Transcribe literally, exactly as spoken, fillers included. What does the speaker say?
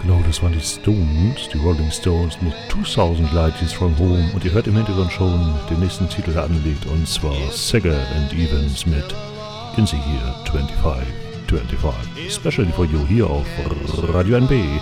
Genau, das waren die Stones, die Rolling Stones mit zweitausend Light Years from Home. Und ihr hört im Hintergrund schon den nächsten Titel, der anliegt, und zwar Sega and Evans mit In the Year twenty-five twenty-five. Especially for you hier auf Radio N B.